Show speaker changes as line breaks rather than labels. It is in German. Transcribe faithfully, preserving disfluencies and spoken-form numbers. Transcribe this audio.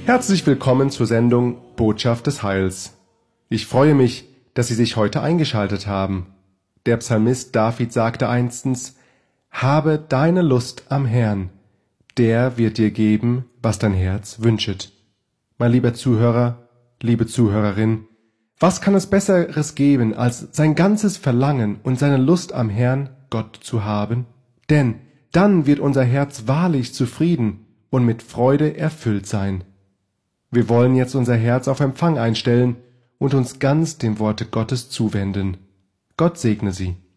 Herzlich willkommen zur Sendung Botschaft des Heils. Ich freue mich, dass Sie sich heute eingeschaltet haben. Der Psalmist David sagte einstens: Habe deine Lust am Herrn, der wird dir geben, was dein Herz wünschet. Mein lieber Zuhörer, liebe Zuhörerin, was kann es Besseres geben, als sein ganzes Verlangen und seine Lust am Herrn, Gott, zu haben? Denn dann wird unser Herz wahrlich zufrieden und mit Freude erfüllt sein. Wir wollen jetzt unser Herz auf Empfang einstellen und uns ganz dem Worte Gottes zuwenden. Gott segne Sie.